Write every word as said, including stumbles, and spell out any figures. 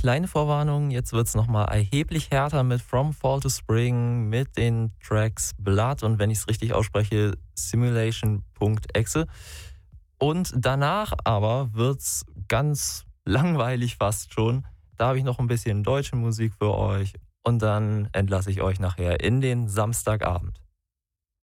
kleine Vorwarnung, jetzt wird's nochmal erheblich härter mit From Fall to Spring, mit den Tracks Blood und wenn ich es richtig ausspreche, Simulation.exe. Und danach aber wird's ganz langweilig fast schon. Da habe ich noch ein bisschen deutsche Musik für euch und dann entlasse ich euch nachher in den Samstagabend.